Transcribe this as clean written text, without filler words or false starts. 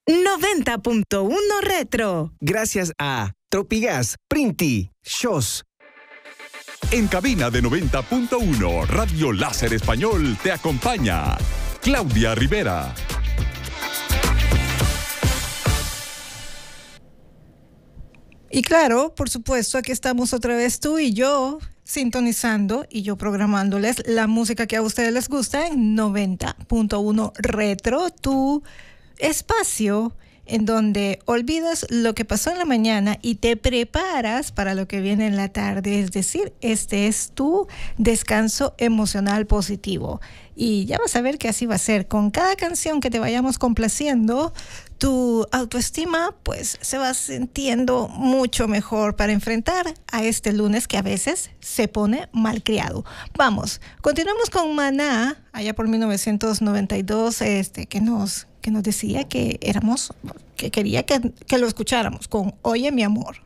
90.1 Retro. Gracias a Tropigas, Printi, Shows. En cabina de 90.1 Radio Láser Español te acompaña Claudia Rivera. Y claro, por supuesto, aquí estamos otra vez tú y yo sintonizando y yo programándoles la música que a ustedes les gusta en 90.1 Retro, tu espacio en donde olvidas lo que pasó en la mañana y te preparas para lo que viene en la tarde. Es decir, este es tu descanso emocional positivo. Y ya vas a ver que así va a ser. Con cada canción que te vayamos complaciendo, tu autoestima pues se va sintiendo mucho mejor para enfrentar a este lunes que a veces se pone malcriado. Vamos, continuamos con Maná, allá por 1992, que nos decía que quería que lo escucháramos con Oye mi amor.